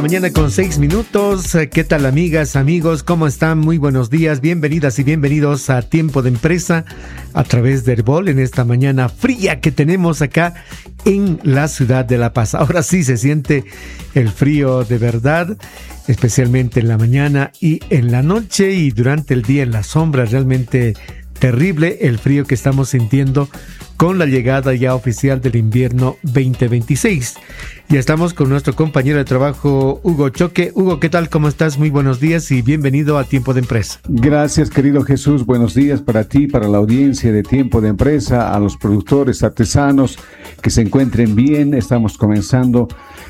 Mañana con 6 minutos. ¿Qué tal, amigas, amigos? ¿Cómo están? Muy buenos días. Bienvenidas y bienvenidos a Tiempo de Empresa a través de Herbol en esta mañana fría que tenemos acá en la ciudad de La Paz. Ahora sí se siente el frío de verdad, especialmente en la mañana y en la noche y durante el día en la sombra. Realmente terrible el frío que estamos sintiendo con la llegada ya oficial del invierno 2026. Ya estamos con nuestro compañero de trabajo, Hugo Choque. Hugo, ¿qué tal? ¿Cómo estás? Muy buenos días y bienvenido a Tiempo de Empresa. Gracias, querido Jesús. Buenos días para ti, para la audiencia de Tiempo de Empresa, a los productores, artesanos, que se encuentren bien. Estamos comenzando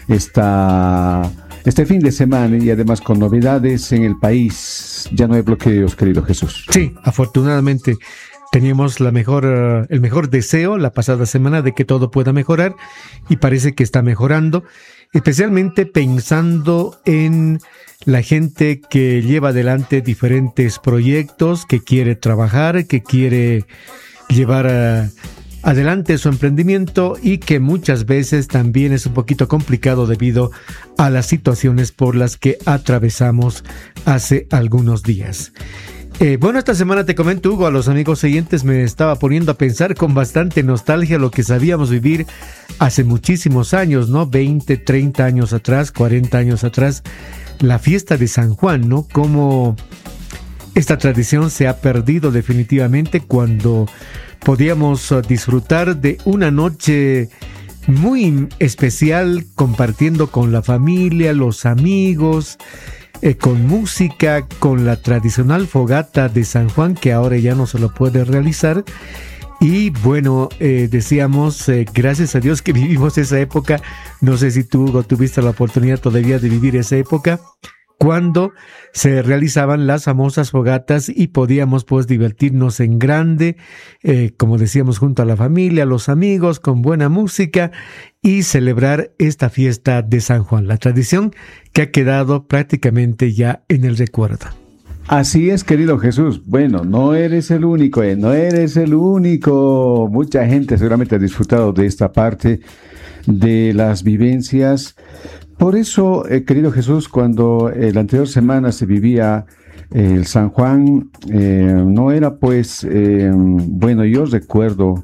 este fin de semana y además con novedades en el país. Ya no hay bloqueos, querido Jesús. Sí, afortunadamente. Teníamos el mejor deseo la pasada semana de que todo pueda mejorar y parece que está mejorando, especialmente pensando en la gente que lleva adelante diferentes proyectos, que quiere trabajar, que quiere llevar adelante su emprendimiento y que muchas veces también es un poquito complicado debido a las situaciones por las que atravesamos hace algunos días. Bueno, esta semana te comento, Hugo, a los amigos siguientes me estaba poniendo a pensar con bastante nostalgia lo que sabíamos vivir hace muchísimos años, ¿no? 20, 30 años atrás, 40 años atrás, la fiesta de San Juan, ¿no? Cómo esta tradición se ha perdido definitivamente cuando podíamos disfrutar de una noche muy especial compartiendo con la familia, los amigos, con música, con la tradicional fogata de San Juan, que ahora ya no se lo puede realizar. Y bueno, decíamos, gracias a Dios que vivimos esa época. No sé si tú, Hugo, tuviste la oportunidad todavía de vivir esa época, cuando se realizaban las famosas fogatas y podíamos pues divertirnos en grande, como decíamos, junto a la familia, los amigos, con buena música y celebrar esta fiesta de San Juan, la tradición que ha quedado prácticamente ya en el recuerdo. Así es, querido Jesús. Bueno, no eres el único, no eres el único. Mucha gente seguramente ha disfrutado de esta parte de las vivencias. Por eso, querido Jesús, cuando la anterior semana se vivía el San Juan, no era pues, bueno, yo recuerdo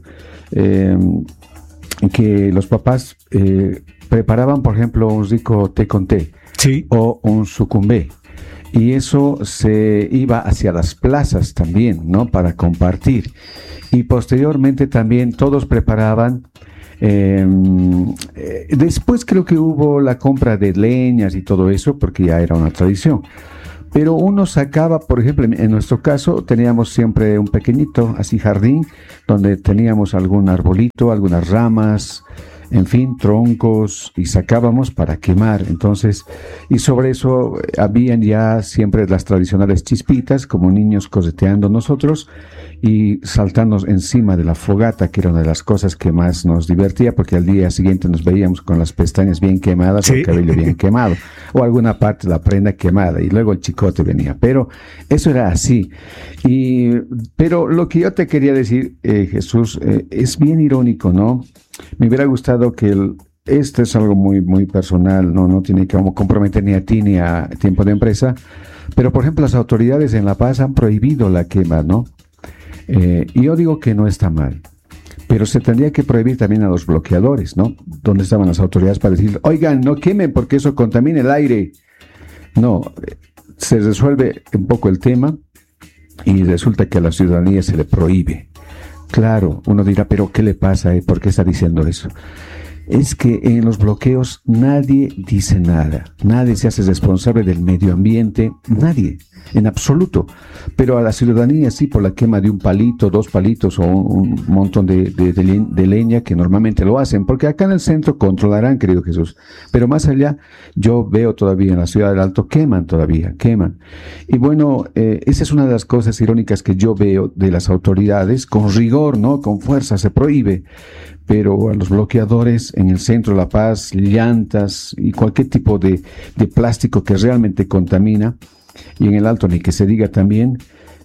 que los papás preparaban, por ejemplo, un rico té con té, sí, o un sucumbé. Y eso se iba hacia las plazas también, ¿no? Para compartir. Y posteriormente también todos preparaban. Después creo que hubo la compra de leñas y todo eso, porque ya era una tradición. Pero uno sacaba, por ejemplo, en nuestro caso, teníamos siempre un pequeñito, así jardín, donde teníamos algún arbolito, algunas ramas, en fin, troncos, y sacábamos para quemar. Entonces, y sobre eso habían ya siempre las tradicionales chispitas, como niños coseteando nosotros y saltando encima de la fogata, que era una de las cosas que más nos divertía, porque al día siguiente nos veíamos con las pestañas bien quemadas, sí, o el cabello bien quemado, o alguna parte de la prenda quemada, y luego el chicote venía. Pero eso era así. Pero lo que yo te quería decir, Jesús, es bien irónico, ¿no? Me hubiera gustado que esto es algo muy, muy personal, no tiene que comprometer ni a ti ni a Tiempo de Empresa, pero por ejemplo las autoridades en La Paz han prohibido la quema, ¿no? Y yo digo que no está mal, pero se tendría que prohibir también a los bloqueadores, ¿no? ¿Dónde estaban las autoridades para decir, oigan, no quemen porque eso contamina el aire? No, se resuelve un poco el tema y resulta que a la ciudadanía se le prohíbe. Claro, uno dirá, pero ¿qué le pasa? ¿Por qué está diciendo eso? Es que en los bloqueos nadie dice nada, nadie se hace responsable del medio ambiente, nadie, en absoluto. Pero a la ciudadanía sí, por la quema de un palito, 2 palitos o un montón de leña, que normalmente lo hacen, porque acá en el centro controlarán, querido Jesús. Pero más allá, yo veo todavía en la ciudad del Alto, queman. Y bueno, esa es una de las cosas irónicas que yo veo de las autoridades, con rigor, ¿no? Con fuerza, se prohíbe. Pero a los bloqueadores en el centro de La Paz, llantas y cualquier tipo de plástico que realmente contamina, y en el Alto ni que se diga también,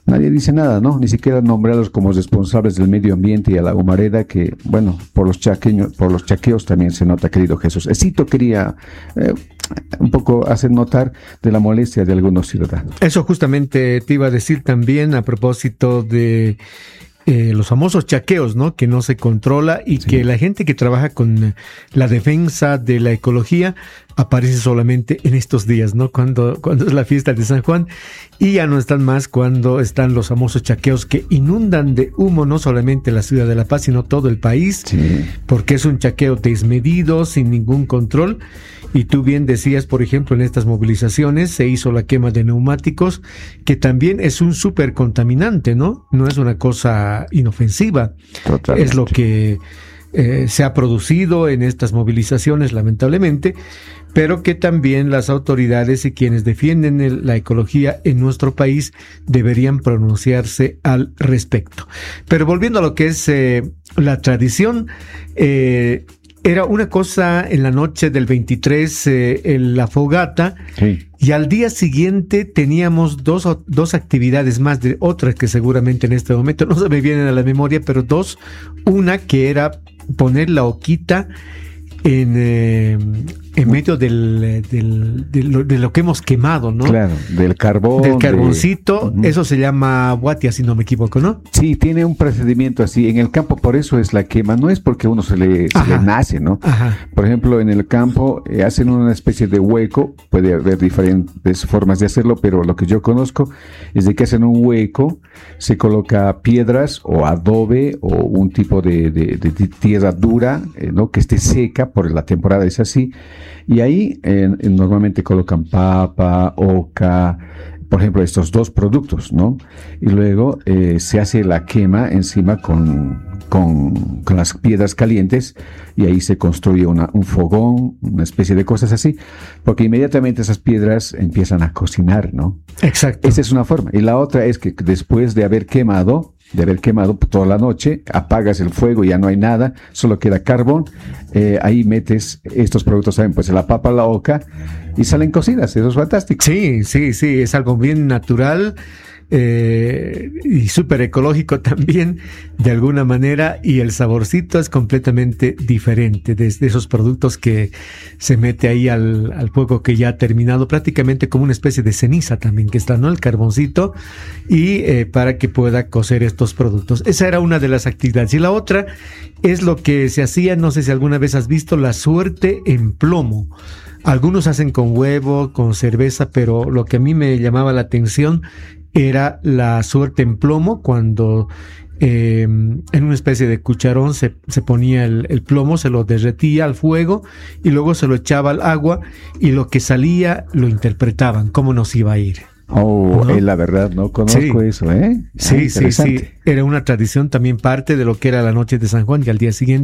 nadie dice nada, ¿no? Ni siquiera nombrarlos como responsables del medio ambiente y a la humareda, que, bueno, por los chaqueos también se nota, querido Jesús. Esito quería un poco hacer notar de la molestia de algunos ciudadanos. Eso justamente te iba a decir también a propósito de los famosos chaqueos, ¿no? Que no se controla y sí, que la gente que trabaja con la defensa de la ecología aparece solamente en estos días, ¿no? Cuando es la fiesta de San Juan, y ya no están más cuando están los famosos chaqueos que inundan de humo no solamente la ciudad de La Paz, sino todo el país, sí, porque es un chaqueo desmedido, sin ningún control. Y tú bien decías, por ejemplo, en estas movilizaciones se hizo la quema de neumáticos, que también es un súper contaminante, ¿no? No es una cosa inofensiva. Totalmente. Es lo que se ha producido en estas movilizaciones, lamentablemente, pero que también las autoridades y quienes defienden la ecología en nuestro país deberían pronunciarse al respecto. Pero volviendo a lo que es la tradición, era una cosa en la noche del 23, la fogata, sí, y al día siguiente teníamos dos actividades más, de otras que seguramente en este momento no se me vienen a la memoria, pero dos. Una que era poner la hoquita en medio de lo que hemos quemado, ¿no? Claro, del carbón. Del carboncito, eso se llama huatia, si no me equivoco, ¿no? Sí, tiene un procedimiento así. En el campo, por eso es la quema, no es porque uno se le nace, ¿no? Ajá. Por ejemplo, en el campo hacen una especie de hueco, puede haber diferentes formas de hacerlo, pero lo que yo conozco es de que hacen un hueco, se coloca piedras o adobe o un tipo de tierra dura, ¿no? Que esté seca, por la temporada es así. Y ahí normalmente colocan papa, oca, por ejemplo, estos dos productos, ¿no? Y luego se hace la quema encima con las piedras calientes, y ahí se construye un fogón, una especie de cosas así, porque inmediatamente esas piedras empiezan a cocinar, ¿no? Exacto. Esa es una forma. Y la otra es que después de haber quemado toda la noche, apagas el fuego y ya no hay nada, solo queda carbón, ahí metes estos productos, ¿saben? Pues la papa, la oca, y salen cocidas. Eso es fantástico. Sí, es algo bien natural y súper ecológico también, de alguna manera, y el saborcito es completamente diferente de esos productos que se mete ahí al fuego que ya ha terminado, prácticamente como una especie de ceniza también que está, ¿no? El carboncito, y para que pueda cocer estos productos. Esa era una de las actividades. Y la otra es lo que se hacía, no sé si alguna vez has visto, la suerte en plomo. Algunos hacen con huevo, con cerveza, pero lo que a mí me llamaba la atención era la suerte en plomo, cuando en una especie de cucharón se ponía el plomo, se lo derretía al fuego y luego se lo echaba al agua, y lo que salía lo interpretaban, cómo nos iba a ir. Oh, ¿no? La verdad, no conozco eso, ¿eh? Sí. Era una tradición también, parte de lo que era la noche de San Juan, y al día siguiente